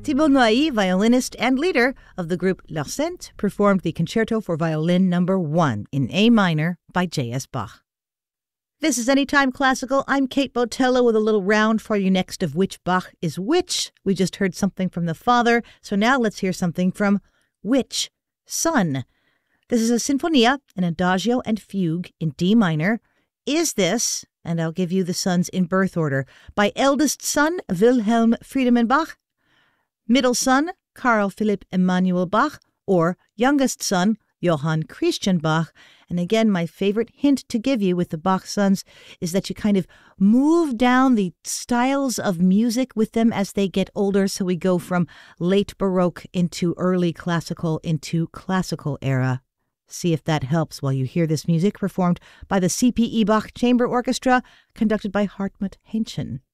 Thibault Noailly, violinist and leader of the group L'Arcente, performed the Concerto for Violin No. 1 in A minor by J.S. Bach. This is Anytime Classical. I'm Kate Botello with a little round for you next of which Bach is which. We just heard something from the Father, so now let's hear something from which Son. This is a Sinfonia, an Adagio and Fugue in D minor. Is this, and I'll give you the sons in birth order, by eldest son Wilhelm Friedemann Bach, middle son Carl Philipp Emanuel Bach, or youngest son Johann Christian Bach. And again, my favorite hint to give you with the Bach sons is that you kind of move down the styles of music with them as they get older. So we go from late Baroque into early classical into classical era. See if that helps while you hear this music performed by the C.P.E. Bach Chamber Orchestra, conducted by Hartmut Hentschen.